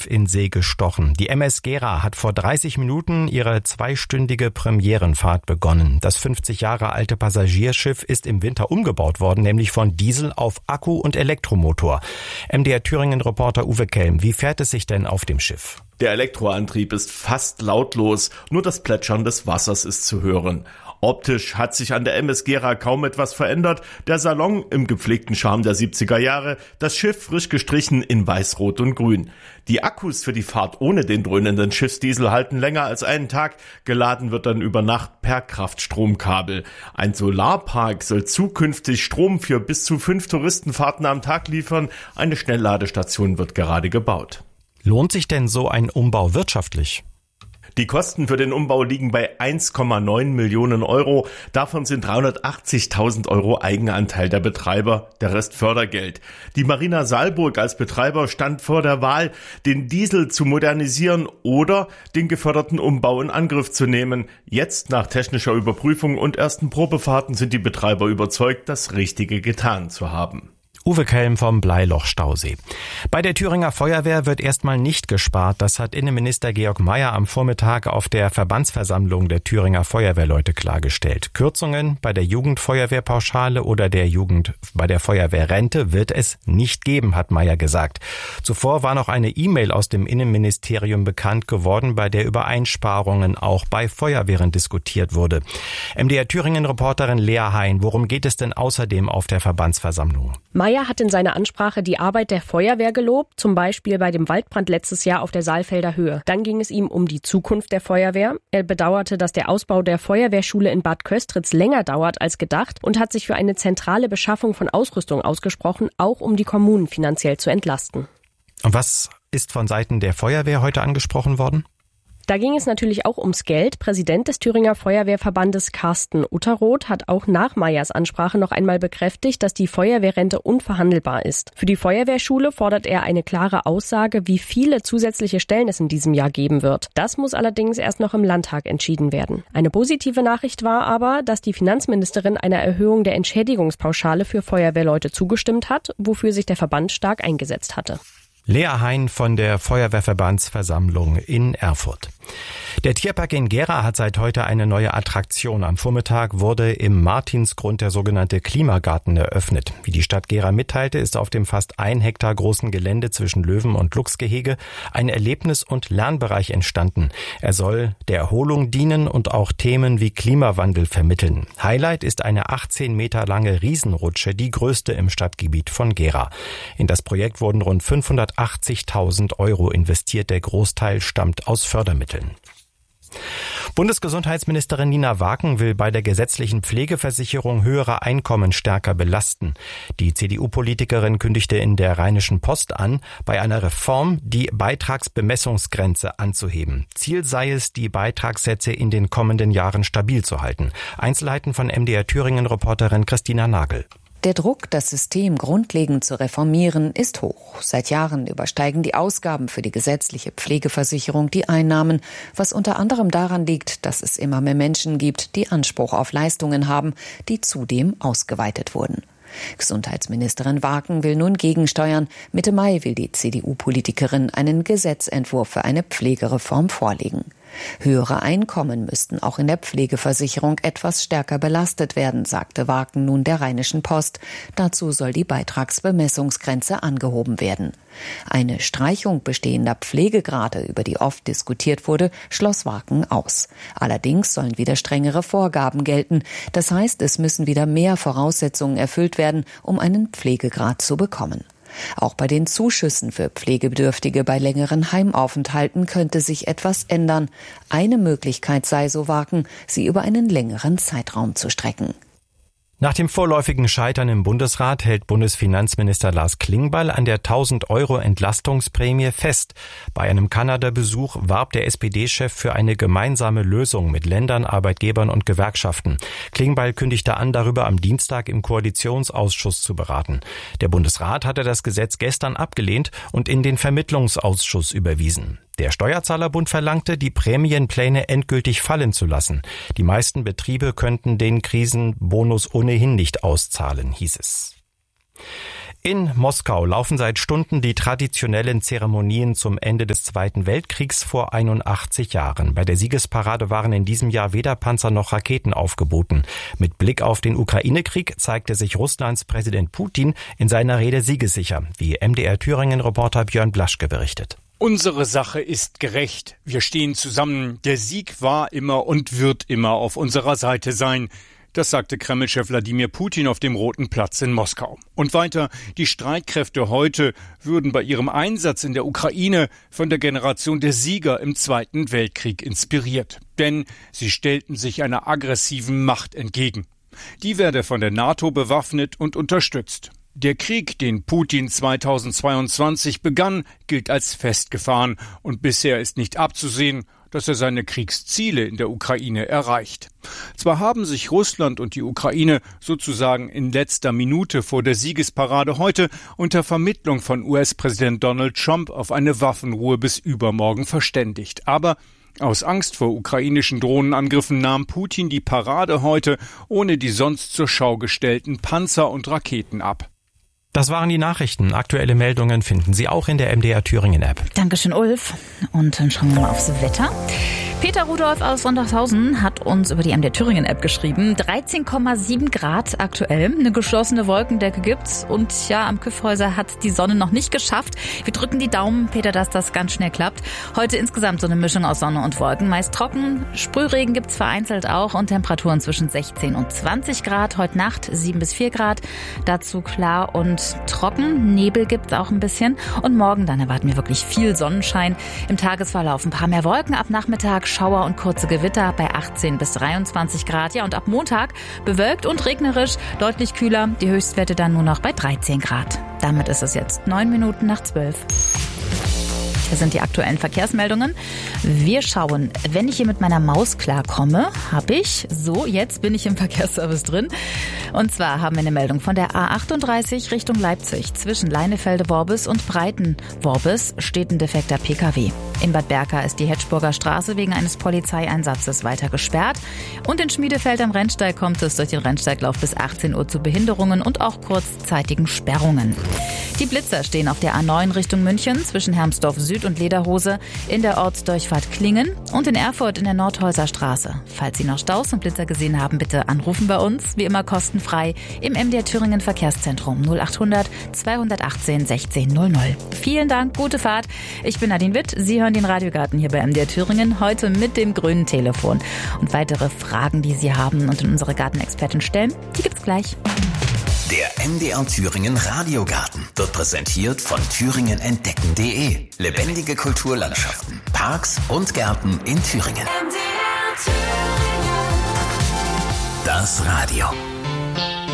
Schiff in See gestochen. Die MS Gera hat vor 30 Minuten ihre 2-stündige Premierenfahrt begonnen. Das 50 Jahre alte Passagierschiff ist im Winter umgebaut worden, nämlich von Diesel auf Akku- und Elektromotor. MDR Thüringen-Reporter Uwe Kelm, wie fährt es sich denn auf dem Schiff? Der Elektroantrieb ist fast lautlos, nur das Plätschern des Wassers ist zu hören. Optisch hat sich an der MS Gera kaum etwas verändert. Der Salon im gepflegten Charme der 70er Jahre, das Schiff frisch gestrichen in Weiß, Rot und Grün. Die Akkus für die Fahrt ohne den dröhnenden Schiffsdiesel halten länger als einen Tag. Geladen wird dann über Nacht per Kraftstromkabel. Ein Solarpark soll zukünftig Strom für bis zu 5 Touristenfahrten am Tag liefern. Eine Schnellladestation wird gerade gebaut. Lohnt sich denn so ein Umbau wirtschaftlich? Die Kosten für den Umbau liegen bei 1,9 Millionen Euro. Davon sind 380.000 Euro Eigenanteil der Betreiber, der Rest Fördergeld. Die Marina Saalburg als Betreiber stand vor der Wahl, den Diesel zu modernisieren oder den geförderten Umbau in Angriff zu nehmen. Jetzt, nach technischer Überprüfung und ersten Probefahrten, sind die Betreiber überzeugt, das Richtige getan zu haben. Uwe Kelm vom Bleiloch-Stausee. Bei der Thüringer Feuerwehr wird erstmal nicht gespart. Das hat Innenminister Georg Mayer am Vormittag auf der Verbandsversammlung der Thüringer Feuerwehrleute klargestellt. Kürzungen bei der Jugendfeuerwehrpauschale oder bei der Feuerwehrrente wird es nicht geben, hat Mayer gesagt. Zuvor war noch eine E-Mail aus dem Innenministerium bekannt geworden, bei der über Einsparungen auch bei Feuerwehren diskutiert wurde. MDR Thüringen-Reporterin Lea Hein, worum geht es denn außerdem auf der Verbandsversammlung? Mayer hat in seiner Ansprache die Arbeit der Feuerwehr gelobt, zum Beispiel bei dem Waldbrand letztes Jahr auf der Saalfelder Höhe. Dann ging es ihm um die Zukunft der Feuerwehr. Er bedauerte, dass der Ausbau der Feuerwehrschule in Bad Köstritz länger dauert als gedacht und hat sich für eine zentrale Beschaffung von Ausrüstung ausgesprochen, auch um die Kommunen finanziell zu entlasten. Und was ist von Seiten der Feuerwehr heute angesprochen worden? Da ging es natürlich auch ums Geld. Präsident des Thüringer Feuerwehrverbandes Carsten Utterroth hat auch nach Meyers Ansprache noch einmal bekräftigt, dass die Feuerwehrrente unverhandelbar ist. Für die Feuerwehrschule fordert er eine klare Aussage, wie viele zusätzliche Stellen es in diesem Jahr geben wird. Das muss allerdings erst noch im Landtag entschieden werden. Eine positive Nachricht war aber, dass die Finanzministerin einer Erhöhung der Entschädigungspauschale für Feuerwehrleute zugestimmt hat, wofür sich der Verband stark eingesetzt hatte. Lea Hein von der Feuerwehrverbandsversammlung in Erfurt. Der Tierpark in Gera hat seit heute eine neue Attraktion. Am Vormittag wurde im Martinsgrund der sogenannte Klimagarten eröffnet. Wie die Stadt Gera mitteilte, ist auf dem fast 1 Hektar großen Gelände zwischen Löwen- und Luchsgehege ein Erlebnis- und Lernbereich entstanden. Er soll der Erholung dienen und auch Themen wie Klimawandel vermitteln. Highlight ist eine 18 Meter lange Riesenrutsche, die größte im Stadtgebiet von Gera. In das Projekt wurden rund 580.000 Euro investiert. Der Großteil stammt aus Fördermitteln. Bundesgesundheitsministerin Nina Waken will bei der gesetzlichen Pflegeversicherung höhere Einkommen stärker belasten. Die CDU-Politikerin kündigte in der Rheinischen Post an, bei einer Reform die Beitragsbemessungsgrenze anzuheben. Ziel sei es, die Beitragssätze in den kommenden Jahren stabil zu halten. Einzelheiten von MDR Thüringen-Reporterin Christina Nagel. Der Druck, das System grundlegend zu reformieren, ist hoch. Seit Jahren übersteigen die Ausgaben für die gesetzliche Pflegeversicherung die Einnahmen, was unter anderem daran liegt, dass es immer mehr Menschen gibt, die Anspruch auf Leistungen haben, die zudem ausgeweitet wurden. Gesundheitsministerin Waken will nun gegensteuern. Mitte Mai will die CDU-Politikerin einen Gesetzentwurf für eine Pflegereform vorlegen. Höhere Einkommen müssten auch in der Pflegeversicherung etwas stärker belastet werden, sagte Waken nun der Rheinischen Post. Dazu soll die Beitragsbemessungsgrenze angehoben werden. Eine Streichung bestehender Pflegegrade, über die oft diskutiert wurde, schloss Waken aus. Allerdings sollen wieder strengere Vorgaben gelten. Das heißt, es müssen wieder mehr Voraussetzungen erfüllt werden, um einen Pflegegrad zu bekommen. Auch bei den Zuschüssen für Pflegebedürftige bei längeren Heimaufenthalten könnte sich etwas ändern. Eine Möglichkeit sei, so Waken, sie über einen längeren Zeitraum zu strecken. Nach dem vorläufigen Scheitern im Bundesrat hält Bundesfinanzminister Lars Klingbeil an der 1.000 Euro Entlastungsprämie fest. Bei einem Kanada-Besuch warb der SPD-Chef für eine gemeinsame Lösung mit Ländern, Arbeitgebern und Gewerkschaften. Klingbeil kündigte an, darüber am Dienstag im Koalitionsausschuss zu beraten. Der Bundesrat hatte das Gesetz gestern abgelehnt und in den Vermittlungsausschuss überwiesen. Der Steuerzahlerbund verlangte, die Prämienpläne endgültig fallen zu lassen. Die meisten Betriebe könnten den Krisenbonus ohnehin nicht auszahlen, hieß es. In Moskau laufen seit Stunden die traditionellen Zeremonien zum Ende des Zweiten Weltkriegs vor 81 Jahren. Bei der Siegesparade waren in diesem Jahr weder Panzer noch Raketen aufgeboten. Mit Blick auf den Ukraine-Krieg zeigte sich Russlands Präsident Putin in seiner Rede siegessicher, wie MDR-Thüringen-Reporter Björn Blaschke berichtet. Unsere Sache ist gerecht. Wir stehen zusammen. Der Sieg war immer und wird immer auf unserer Seite sein. Das sagte Kreml-Chef Wladimir Putin auf dem Roten Platz in Moskau. Und weiter, die Streitkräfte heute würden bei ihrem Einsatz in der Ukraine von der Generation der Sieger im Zweiten Weltkrieg inspiriert. Denn sie stellten sich einer aggressiven Macht entgegen. Die werde von der NATO bewaffnet und unterstützt. Der Krieg, den Putin 2022 begann, gilt als festgefahren und bisher ist nicht abzusehen, dass er seine Kriegsziele in der Ukraine erreicht. Zwar haben sich Russland und die Ukraine sozusagen in letzter Minute vor der Siegesparade heute unter Vermittlung von US-Präsident Donald Trump auf eine Waffenruhe bis übermorgen verständigt. Aber aus Angst vor ukrainischen Drohnenangriffen nahm Putin die Parade heute ohne die sonst zur Schau gestellten Panzer und Raketen ab. Das waren die Nachrichten. Aktuelle Meldungen finden Sie auch in der MDR Thüringen App. Dankeschön, Ulf. Und dann schauen wir mal aufs Wetter. Peter Rudolph aus Sondershausen hat uns über die MDR Thüringen App geschrieben. 13,7 Grad aktuell. Eine geschlossene Wolkendecke gibt's. Und ja, am Kyffhäuser hat die Sonne noch nicht geschafft. Wir drücken die Daumen, Peter, dass das ganz schnell klappt. Heute insgesamt so eine Mischung aus Sonne und Wolken. Meist trocken. Sprühregen gibt's vereinzelt auch und Temperaturen zwischen 16 und 20 Grad. Heute Nacht 7 bis 4 Grad. Dazu klar und trocken. Nebel gibt's auch ein bisschen. Und morgen dann erwarten wir wirklich viel Sonnenschein. Im Tagesverlauf ein paar mehr Wolken. Ab Nachmittag Schauer und kurze Gewitter bei 18 bis 23 Grad. Ja, und ab Montag bewölkt und regnerisch, deutlich kühler. Die Höchstwerte dann nur noch bei 13 Grad. Damit ist es jetzt 9 Minuten nach 12. Hier sind die aktuellen Verkehrsmeldungen. Wir schauen, wenn ich hier mit meiner Maus klarkomme, jetzt bin ich im Verkehrsservice drin. Und zwar haben wir eine Meldung von der A38 Richtung Leipzig. Zwischen Leinefelde-Worbis und Breiten-Worbis steht ein defekter Pkw. In Bad Berka ist die Hetschburger Straße wegen eines Polizeieinsatzes weiter gesperrt. Und in Schmiedefeld am Rennsteig kommt es durch den Rennsteiglauf bis 18 Uhr zu Behinderungen und auch kurzzeitigen Sperrungen. Die Blitzer stehen auf der A9 Richtung München zwischen Hermsdorf Süd und Lederhose, in der Ortsdurchfahrt Klingen und in Erfurt in der Nordhäuser Straße. Falls Sie noch Staus und Blitzer gesehen haben, bitte anrufen bei uns, wie immer kostenfrei im MDR Thüringen Verkehrszentrum 0800 218 1600. Vielen Dank, gute Fahrt. Ich bin Nadine Witt. Sie hören den Radiogarten hier bei MDR Thüringen, heute mit dem grünen Telefon. Und weitere Fragen, die Sie haben und in unsere Gartenexpertin stellen, die gibt's gleich. Der MDR Thüringen Radiogarten wird präsentiert von thüringenentdecken.de. Lebendige Kulturlandschaften, Parks und Gärten in Thüringen. Das Radio.